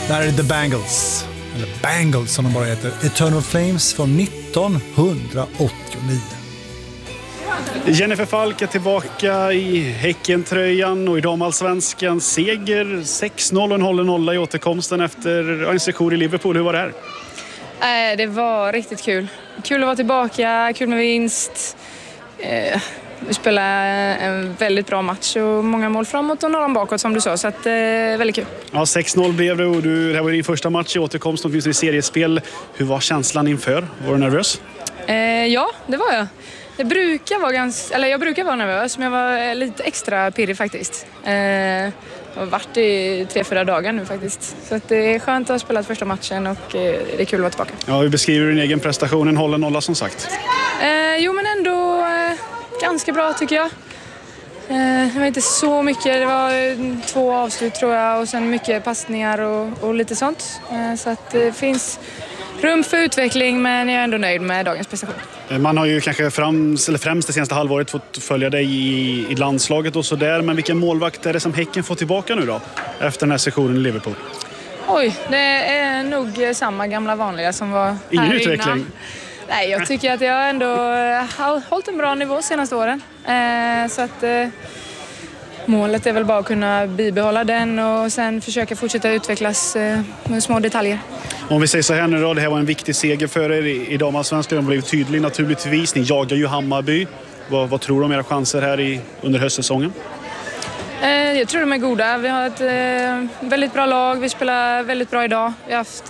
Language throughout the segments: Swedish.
Där är The Bangles, eller Bangles som de bara heter. Eternal Flames från 1989. Jennifer Falk är tillbaka i Häckentröjan och i damallsvenskan. Seger 6-0 och en 0-0 i återkomsten efter en session i Liverpool. Hur var det här? Det var riktigt kul. Kul att vara tillbaka, kul med vinst. Vi spelade en väldigt bra match och många mål framåt och några bakåt som du sa, så att väldigt kul. Ja, 6-0 blev det och det här var din första match i återkomst och finns i seriespel. Hur var känslan inför? Var du nervös? Ja, det var jag. Jag brukar vara nervös, men jag var lite extra pirrig faktiskt. Jag har varit i 3-4 dagar nu faktiskt. Så att det är skönt att ha spelat första matchen och det är kul att vara tillbaka. Ja, hur beskriver du din egen prestation? En 0-0 som sagt. Jo, men ändå ganska bra tycker jag. Det var inte så mycket, det var 2 avslut tror jag och sen mycket passningar och lite sånt. Så att det finns rum för utveckling, men jag är ändå nöjd med dagens prestation. Man har ju kanske främst det senaste halvåret fått följa dig i landslaget och sådär, men vilken målvakt är det som Häcken får tillbaka nu då efter den här sessionen i Liverpool? Oj, det är nog samma gamla vanliga som var här innan. Ingen utveckling? Nej, jag tycker att jag ändå har hållit en bra nivå senaste åren. Så att målet är väl bara att kunna bibehålla den och sen försöka fortsätta utvecklas med små detaljer. Om vi säger så här nu då, det här var en viktig seger för er i damallsvenskan. Den blev tydlig naturligtvis. Ni jagar ju Hammarby. Vad tror du om era chanser här under höstsäsongen? Jag tror de är goda. Vi har ett väldigt bra lag. Vi spelar väldigt bra idag. Vi har haft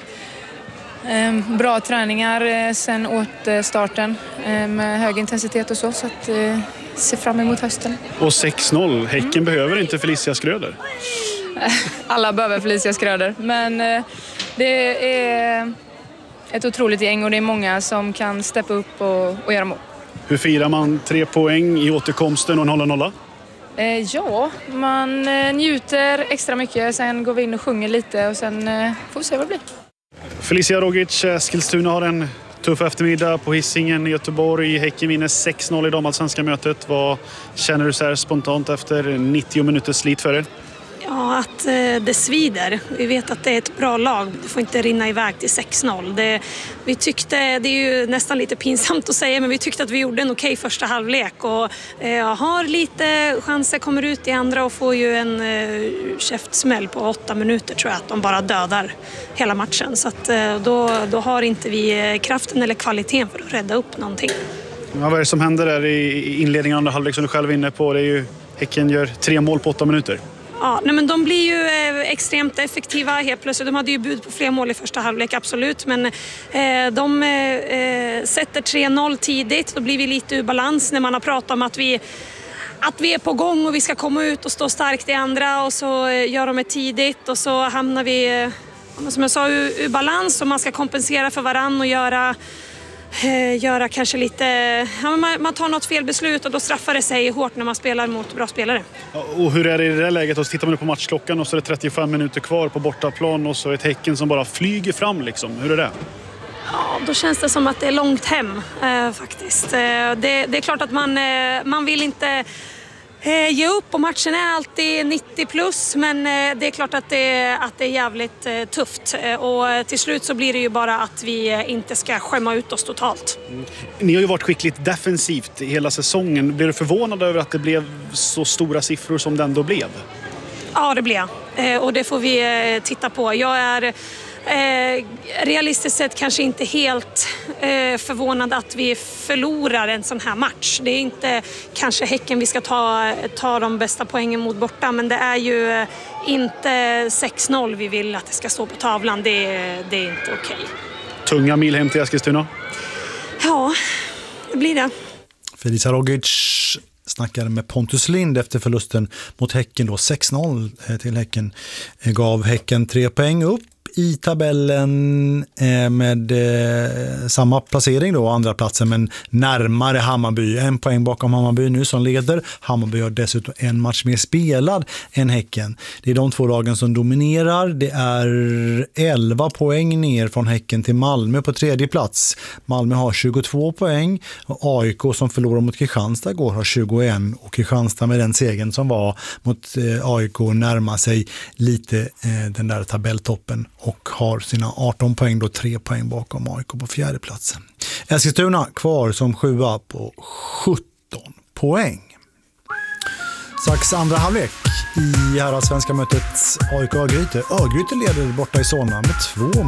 bra träningar sen återstarten med hög intensitet och så att se fram emot hösten. Och 6-0. Häcken behöver inte Felicia Skröder. Alla behöver Felicia Skröder, men det är ett otroligt gäng och det är många som kan steppa upp och göra mål. Hur firar man 3 poäng i återkomsten och en 0-0? Ja, man njuter extra mycket, sen går vi in och sjunger lite och sen får vi se vad det blir. Felicia Rogic, Eskilstuna har en tuff eftermiddag på Hisingen i Göteborg. Häcken vinner 6-0 i damallsvenska mötet. Vad känner du så här spontant efter 90 minuters slit för er? Ja, att det svider. Vi vet att det är ett bra lag. Det får inte rinna iväg till 6-0. Vi tyckte, det är ju nästan lite pinsamt att säga, men vi tyckte att vi gjorde en okej första halvlek. Och har lite chanser, kommer ut i andra och får ju en käftsmäll på 8 minuter tror jag. Att de bara dödar hela matchen. Så att, då har inte vi kraften eller kvaliteten för att rädda upp någonting. Ja, vad är det som händer där i inledningen av andra halvlek som du själv är inne på? Det är ju, Häcken gör 3 mål på 8 minuter. Ja, nej, men de blir ju extremt effektiva helt plötsligt. De hade ju bud på fler mål i första halvlek, absolut. Men de sätter 3-0 tidigt. Då blir vi lite ur balans när man har pratat om att vi är på gång och vi ska komma ut och stå starkt i andra. Och så gör de det tidigt och så hamnar vi, som jag sa, ur balans. Och man ska kompensera för varann och göra kanske lite... Ja, man tar något fel beslut och då straffar det sig hårt när man spelar mot bra spelare. Och hur är det i det här läget? Och så tittar man på matchklockan och så är det 35 minuter kvar på bortaplan och så är ett Häcken som bara flyger fram liksom. Hur är det? Ja, då känns det som att det är långt hem faktiskt. Det är klart att man vill inte ge upp och matchen är alltid 90 plus, men det är klart att det är jävligt tufft och till slut så blir det ju bara att vi inte ska skämma ut oss totalt. Ni har ju varit skickligt defensivt hela säsongen. Blev du förvånad över att det blev så stora siffror som det ändå blev? Ja, det blev och det får vi titta på. Jag är realistiskt sett kanske inte helt förvånad att vi förlorar en sån här match. Det är inte kanske Häcken vi ska ta de bästa poängen mot borta, men det är ju inte 6-0 vi vill att det ska stå på tavlan. Det är inte okej. Tunga mil hem till Eskilstuna? Ja, det blir det. Felicia Rogic snackade med Pontus Lind efter förlusten mot Häcken då. 6-0 till Häcken gav Häcken 3 poäng upp i tabellen med samma placering då, andra platsen, men närmare Hammarby. 1 poäng bakom Hammarby nu som leder. Hammarby har dessutom en match mer spelad än Häcken. Det är de 2 lagen som dominerar. Det är 11 poäng ner från Häcken till Malmö på 3:e plats. Malmö har 22 poäng och AIK som förlorar mot Kristianstad går har 21, och Kristianstad med den segern som var mot AIK närmar sig lite den där tabelltoppen och har sina 18 poäng, då 3 poäng bakom AIK på 4:e platsen. Eskilstuna kvar som 7:a på 17 poäng. Strax andra halvlek i här svenska mötet AIK Örgryte. Örgryte leder borta i Solna med 2